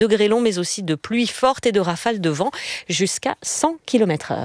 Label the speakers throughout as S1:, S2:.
S1: de grêlons, mais aussi de pluie forte et de rafales de vent jusqu'à 100 km/h.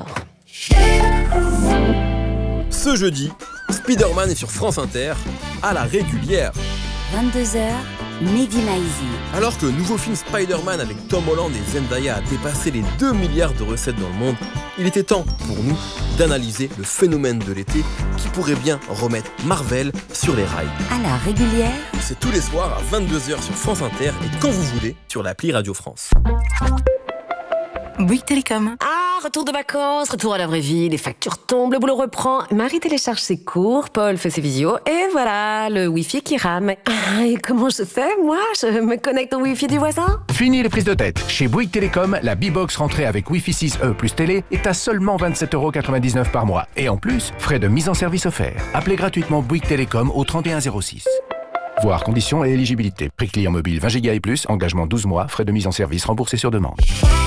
S2: Ce jeudi, Spider-Man est sur France Inter, à la régulière.
S3: 22h, Mehdi Maizi.
S2: Alors que le nouveau film Spider-Man avec Tom Holland et Zendaya a dépassé les 2 milliards de recettes dans le monde, il était temps pour nous d'analyser le phénomène de l'été qui pourrait bien remettre Marvel sur les rails.
S3: À la régulière,
S2: C'est tous les soirs à 22h sur France Inter et quand vous voulez sur l'appli Radio France.
S4: Bouygues Télécom.
S5: Ah, retour de vacances, retour à la vraie vie, les factures tombent, le boulot reprend. Marie télécharge ses cours, Paul fait ses visios, et voilà, le Wi-Fi qui rame. Ah, et comment je fais, moi? Je me connecte au Wi-Fi du voisin?
S6: Fini les prises de tête. Chez Bouygues Télécom, la B-Box rentrée avec Wi-Fi 6E plus télé est à seulement 27,99€ par mois. Et en plus, frais de mise en service offerts. Appelez gratuitement Bouygues Télécom au 3106. Voir conditions et éligibilité. Prix client mobile 20 Go et plus, engagement 12 mois, frais de mise en service remboursés sur demande.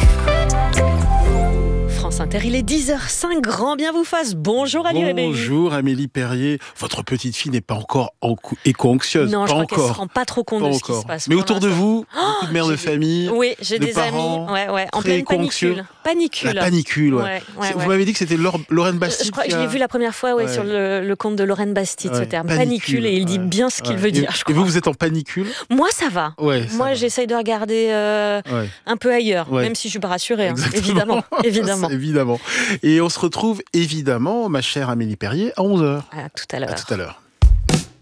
S1: France Inter, il est 10h05, grand bien vous fasse. Bonjour Ali Rebelli.
S7: Bonjour Amélie Perrier. Votre petite fille n'est pas encore éco-anxieuse.
S1: Non, je
S7: pas
S1: crois qu'elle
S7: encore.
S1: se rend pas trop compte
S7: Pas
S1: de ce qui
S7: encore.
S1: se passe.
S7: Mais
S1: pour
S7: autour de
S1: l'instant.
S7: vous, beaucoup de mères de famille.
S1: Oui, j'ai
S7: de
S1: des
S7: parents,
S1: amis en
S7: très
S1: pleine
S7: éco-anxieux.
S1: panicule.
S7: La panicule, ouais.
S1: Ouais.
S7: Vous m'avez dit que c'était Lorraine Bastide.
S1: Je crois que
S7: qui
S1: je l'ai
S7: a-
S1: vu la première fois
S7: Ouais.
S1: sur le compte de Lorraine Bastide, ce
S7: Ouais,
S1: terme.
S7: panicule,
S1: Panicule, et il dit
S7: ouais.
S1: bien ce qu'il
S7: Ouais.
S1: veut dire, je
S7: Et
S1: crois.
S7: vous êtes en panicule?
S1: Moi, ça va.
S7: Ouais. ça
S1: Moi,
S7: va.
S1: j'essaye de regarder
S7: Ouais.
S1: un peu ailleurs,
S7: Ouais.
S1: même si je suis pas rassurée, hein.
S7: Exactement.
S1: Évidemment.
S7: Évidemment. Et on se retrouve évidemment, ma chère Amélie Perrier, à 11h.
S1: À tout à l'heure.
S7: À tout à l'heure.